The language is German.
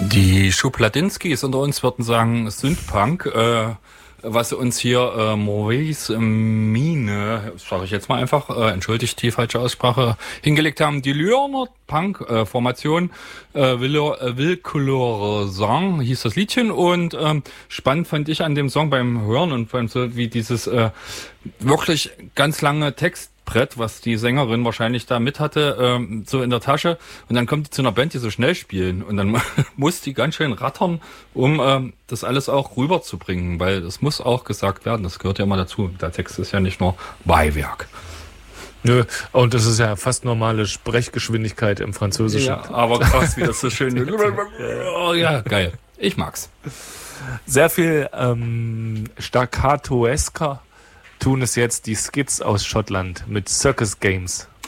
Die Schubladinskis unter uns würden sagen Synthpunk, was uns hier Maurice Mine, sage ich jetzt mal einfach, entschuldigt die falsche Aussprache, hingelegt haben. Die Lyoner Punk-Formation Willcouleur Sang hieß das Liedchen und spannend fand ich an dem Song beim Hören und beim so wie dieses wirklich ganz lange Textbrett, was die Sängerin wahrscheinlich da mit hatte, so in der Tasche. Und dann kommt die zu einer Band, die so schnell spielen. Und dann muss die ganz schön rattern, um das alles auch rüberzubringen. Weil das muss auch gesagt werden. Das gehört ja immer dazu. Der Text ist ja nicht nur Beiwerk. Nö, und das ist ja fast normale Sprechgeschwindigkeit im Französischen. Ja, aber krass, wie das so schön... Oh, ja, geil. Ich mag's. Sehr viel staccatoesker tun es jetzt die Skids aus Schottland mit Circus Games.